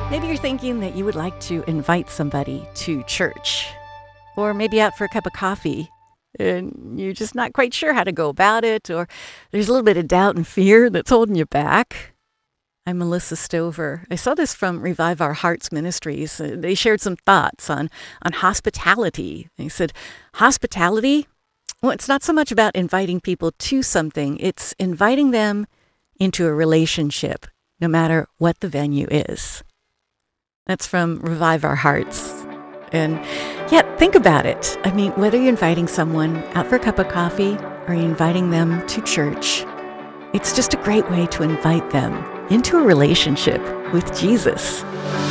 Maybe you're thinking that you would like to invite somebody to church, or maybe out for a cup of coffee, and you're just not quite sure how to go about it, or there's a little bit of doubt and fear that's holding you back. I'm Melissa Stover. I saw this from Revive Our Hearts Ministries. They shared some thoughts on hospitality. They said, hospitality, well, it's not so much about inviting people to something, it's inviting them into a relationship, no matter what the venue is. That's from Revive Our Hearts. And yeah, think about it. I mean, whether you're inviting someone out for a cup of coffee or you're inviting them to church, it's just a great way to invite them into a relationship with Jesus.